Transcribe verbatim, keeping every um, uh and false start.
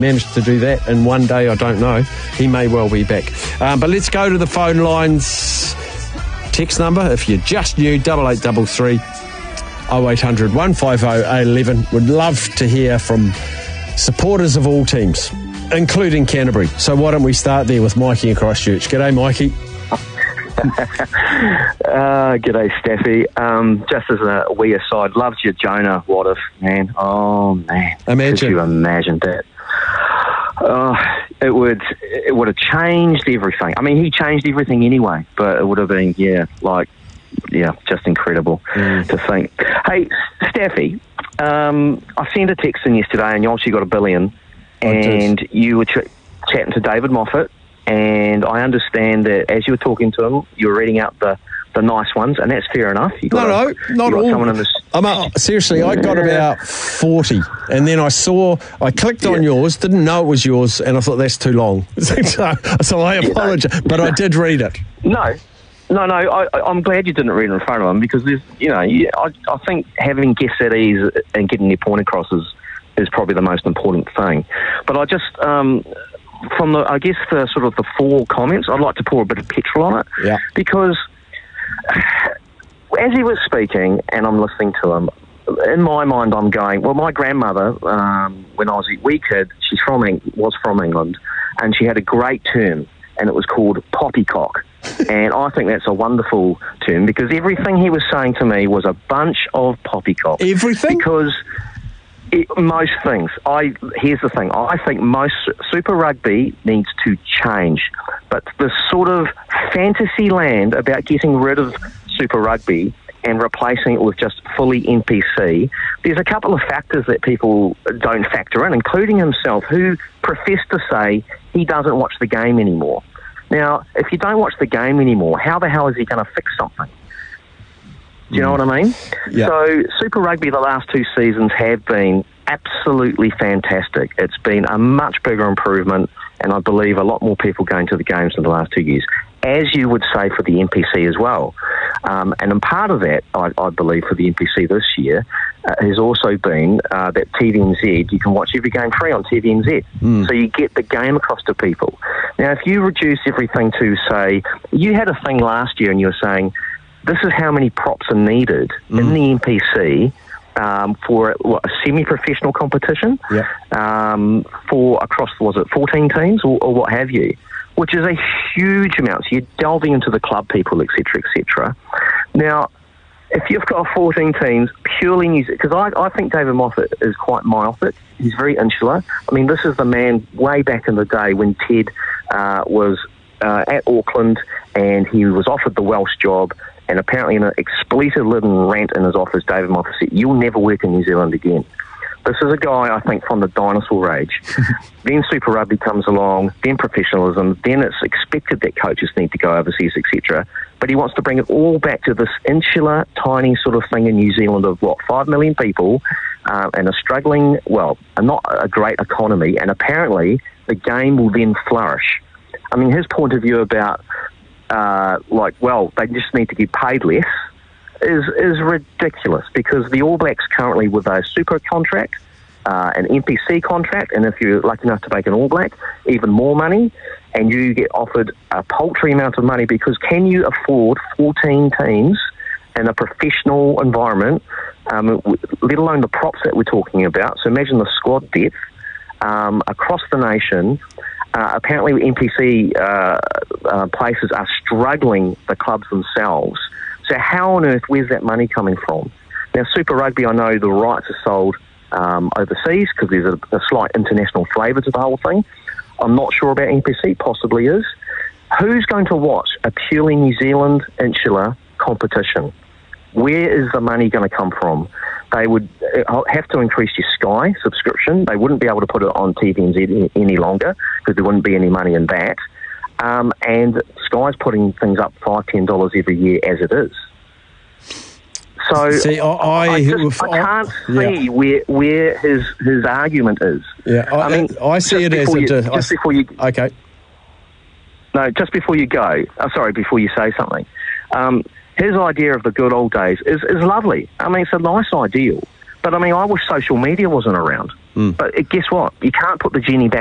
managed to do that in one day, I don't know. He may well be back. Um, but let's go to the phone lines. Text number, if you're just new, double eight double three, oh eight hundred, one five oh, eight one one. Would love to hear from supporters of all teams, including Canterbury. So why don't we start there with Mikey in Christchurch. G'day, Mikey. uh, g'day, Staffy. Um, just as a wee aside, loved your Jonah What If, man. Oh, man. Imagine. Could you imagine that? Uh, it would it would have changed everything. I mean, he changed everything anyway, but it would have been, yeah, like, yeah, just incredible mm. to think. Hey, Staffy, um, I sent a text in yesterday, and you obviously got a billion, and you were ch- chatting to David Moffat, and I understand that as you were talking to him, you were reading out the, the nice ones, and that's fair enough. You got no, a, no, not all. Someone in this... I'm a, seriously, I got about forty, and then I saw, I clicked yeah. on yours, didn't know it was yours, and I thought, that's too long. so, so I apologise, yeah, no. but I did read it. No, no, no, I, I'm glad you didn't read it in front of him, because there's, you know, I, I think having guests at ease and getting their point across is, is probably the most important thing. But I just... Um, From the, I guess the sort of the four comments, I'd like to pour a bit of petrol on it, yeah. because as he was speaking and I'm listening to him, in my mind I'm going, well, my grandmother, um, when I was a wee kid, she's from Eng- was from England, and she had a great term, and it was called poppycock. And I think that's a wonderful term, because everything he was saying to me was a bunch of poppycock. Everything? Because... It, most things. I here's the thing. I think most Super Rugby needs to change, but the sort of fantasy land about getting rid of Super Rugby and replacing it with just fully N P C, there's a couple of factors that people don't factor in, including himself, who professed to say he doesn't watch the game anymore. Now, if you don't watch the game anymore, how the hell is he going to fix something? Do you know what I mean? Yeah. So Super Rugby the last two seasons have been absolutely fantastic. It's been a much bigger improvement, and I believe a lot more people going to the games in the last two years, as you would say for the N P C as well. Um, and in part of that, I, I believe, for the N P C this year, uh, has also been uh, that T V N Z, you can watch every game free on T V N Z. Mm. So you get the game across to people. Now, if you reduce everything to, say, you had a thing last year and you were saying, this is how many props are needed mm. in the N P C um, for what, a semi-professional competition yeah. um, for across, was it fourteen teams or, or what have you, which is a huge amount. So you're delving into the club people, et cetera, et cetera. Now, if you've got fourteen teams, purely New Zealand, because I, I think David Moffat is quite myopic. He's very insular. I mean, this is the man way back in the day when Ted uh, was uh, at Auckland and he was offered the Welsh job. And apparently in an expletive-laden rant in his office, David Moffat said, you'll never work in New Zealand again. This is a guy, I think, from the dinosaur age. Then Super Rugby comes along, then professionalism, then it's expected that coaches need to go overseas, et cetera. But he wants to bring it all back to this insular, tiny sort of thing in New Zealand of, what, five million people uh, and a struggling, well, a not a great economy. And apparently the game will then flourish. I mean, his point of view about... Uh, like, well, they just need to get paid less, is is ridiculous, because the All Blacks currently with a super contract, uh, an N P C contract, and if you're lucky enough to make an All Black, even more money, and you get offered a paltry amount of money, because can you afford fourteen teams in a professional environment, um, let alone the props that we're talking about? So imagine the squad depth um, across the nation. Uh, apparently N P C uh, uh, places are struggling, the clubs themselves. So how on earth, where's that money coming from? Now, Super Rugby, I know the rights are sold um, overseas because there's a, a slight international flavour to the whole thing. I'm not sure about N P C, possibly is. Who's going to watch a purely New Zealand insular competition? Where is the money going to come from? They would have to increase your Sky subscription. They wouldn't be able to put it on T V N Z any longer because there wouldn't be any money in that. Um, and Sky's putting things up five dollars, ten dollars every year as it is. So see, I, I, I, just, I can't I, see yeah. where where his his argument is. Yeah, I, I mean, I see it as you, a, just before you. Okay. No, just before you go. Oh, sorry, before you say something. Um, his idea of the good old days is, is lovely. I mean, it's a nice ideal. But, I mean, I wish social media wasn't around. Mm. But uh, guess what? You can't put the genie back